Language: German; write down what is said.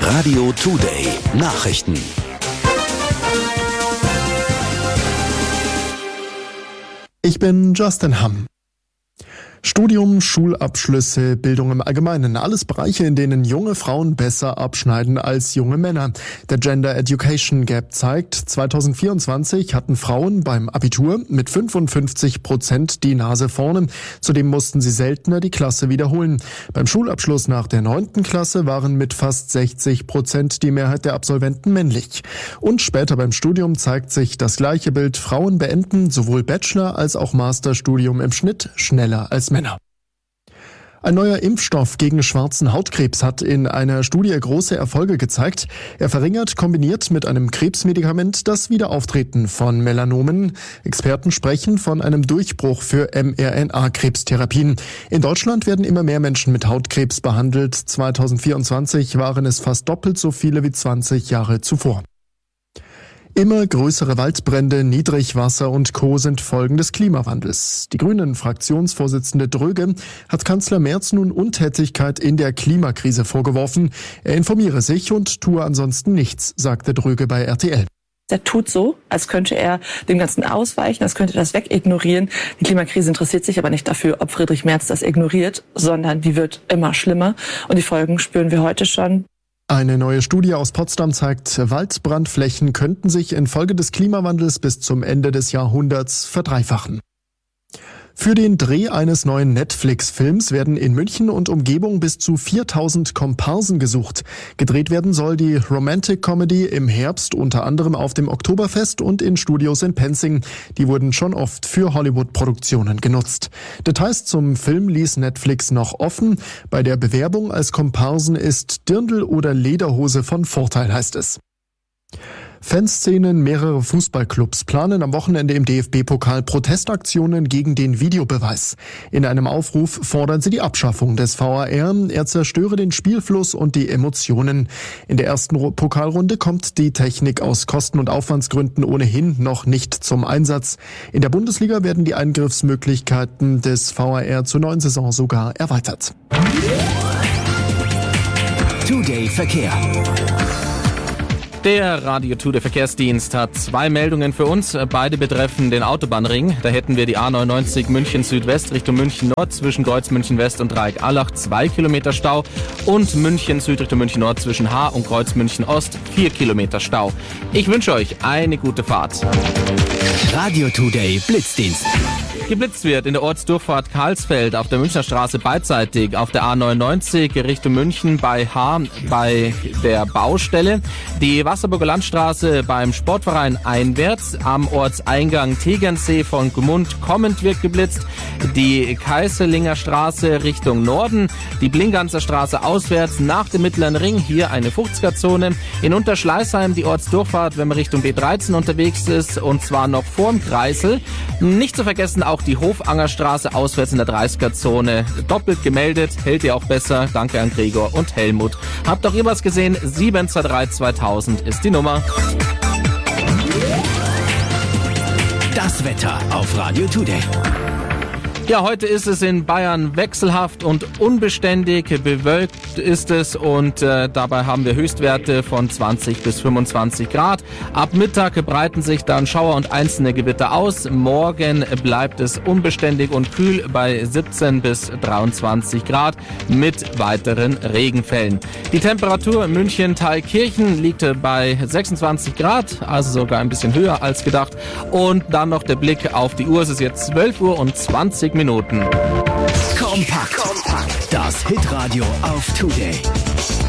Radio Today Nachrichten. Ich bin Justin Hamm. Studium, Schulabschlüsse, Bildung im Allgemeinen, alles Bereiche, in denen junge Frauen besser abschneiden als junge Männer. Der Gender Education Gap zeigt, 2024 hatten Frauen beim Abitur mit 55% die Nase vorne. Zudem mussten sie seltener die Klasse wiederholen. Beim Schulabschluss nach der 9. Klasse waren mit fast 60% die Mehrheit der Absolventen männlich. Und später beim Studium zeigt sich das gleiche Bild. Frauen beenden sowohl Bachelor- als auch Masterstudium im Schnitt schneller als Männer. Ein neuer Impfstoff gegen schwarzen Hautkrebs hat in einer Studie große Erfolge gezeigt. Er verringert kombiniert mit einem Krebsmedikament das Wiederauftreten von Melanomen. Experten sprechen von einem Durchbruch für mRNA-Krebstherapien. In Deutschland werden immer mehr Menschen mit Hautkrebs behandelt. 2024 waren es fast doppelt so viele wie 20 Jahre zuvor. Immer größere Waldbrände, Niedrigwasser und Co. sind Folgen des Klimawandels. Die Grünen-Fraktionsvorsitzende Dröge hat Kanzler Merz nun Untätigkeit in der Klimakrise vorgeworfen. Er informiere sich und tue ansonsten nichts, sagte Dröge bei RTL. Der tut so, als könnte er dem Ganzen ausweichen, als könnte er das wegignorieren. Die Klimakrise interessiert sich aber nicht dafür, ob Friedrich Merz das ignoriert, sondern die wird immer schlimmer. Und die Folgen spüren wir heute schon. Eine neue Studie aus Potsdam zeigt, Waldbrandflächen könnten sich infolge des Klimawandels bis zum Ende des Jahrhunderts verdreifachen. Für den Dreh eines neuen Netflix-Films werden in München und Umgebung bis zu 4000 Komparsen gesucht. Gedreht werden soll die Romantic Comedy im Herbst, unter anderem auf dem Oktoberfest und in Studios in Penzing. Die wurden schon oft für Hollywood-Produktionen genutzt. Details zum Film ließ Netflix noch offen. Bei der Bewerbung als Komparsen ist Dirndl oder Lederhose von Vorteil, heißt es. Fanszenen mehrerer Fußballclubs planen am Wochenende im DFB-Pokal Protestaktionen gegen den Videobeweis. In einem Aufruf fordern sie die Abschaffung des VAR. Er zerstöre den Spielfluss und die Emotionen. In der ersten Pokalrunde kommt die Technik aus Kosten- und Aufwandsgründen ohnehin noch nicht zum Einsatz. In der Bundesliga werden die Eingriffsmöglichkeiten des VAR zur neuen Saison sogar erweitert. Today Verkehr. Der Radio Today Verkehrsdienst hat 2 Meldungen für uns. Beide betreffen den Autobahnring. Da hätten wir die A99 München Südwest Richtung München Nord zwischen Kreuz München West und Dreieck Allach 2 Kilometer Stau und München Süd Richtung München Nord zwischen Haar und Kreuz München Ost 4 Kilometer Stau. Ich wünsche euch eine gute Fahrt. Radio Today Blitzdienst. Geblitzt wird in der Ortsdurchfahrt Karlsfeld auf der Münchner Straße beidseitig, auf der A99 Richtung München bei Haar bei der Baustelle, die Wasserburger Landstraße beim Sportverein einwärts, am Ortseingang Tegernsee von Gmund kommend wird geblitzt, die Kaiserlinger Straße Richtung Norden, die Blinganzer Straße auswärts nach dem Mittleren Ring, hier eine 50er-Zone, in Unterschleißheim die Ortsdurchfahrt, wenn man Richtung B13 unterwegs ist, und zwar noch vorm Kreisel. Nicht zu vergessen auch die Hofangerstraße auswärts in der 30er-Zone. Doppelt gemeldet, hält ihr auch besser. Danke an Gregor und Helmut. Habt auch ihr was gesehen? 723 2000 ist die Nummer. Das Wetter auf Radio Today. Ja, heute ist es in Bayern wechselhaft und unbeständig, bewölkt ist es und dabei haben wir Höchstwerte von 20 bis 25 Grad. Ab Mittag breiten sich dann Schauer und einzelne Gewitter aus. Morgen bleibt es unbeständig und kühl bei 17 bis 23 Grad mit weiteren Regenfällen. Die Temperatur in München-Thalkirchen liegt bei 26 Grad, also sogar ein bisschen höher als gedacht. Und dann noch der Blick auf die Uhr. Es ist jetzt 12 Uhr und 20 Minuten. Kompakt. Das Hitradio auf Today.